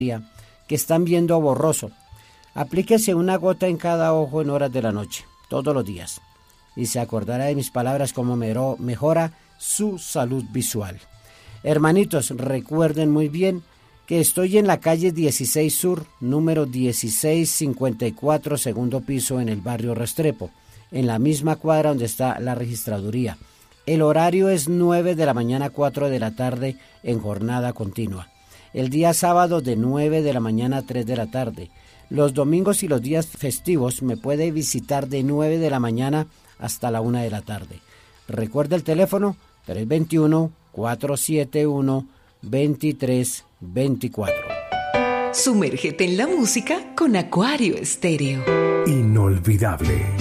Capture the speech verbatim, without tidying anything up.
que están viendo borroso. Aplíquese una gota en cada ojo en horas de la noche, todos los días, y se acordará de mis palabras como mejora su salud visual. Hermanitos, recuerden muy bien que estoy en la calle dieciséis Sur, número dieciséis cincuenta y cuatro, segundo piso, en el barrio Restrepo, en la misma cuadra donde está la registraduría. El horario es nueve de la mañana a cuatro de la tarde en jornada continua. El día sábado de nueve de la mañana a tres de la tarde. Los domingos y los días festivos me puede visitar de nueve de la mañana hasta la una de la tarde. Recuerda el teléfono tres dos uno, cuatro siete uno, dos tres dos cuatro. Sumérgete en la música con Acuario Estéreo. Inolvidable.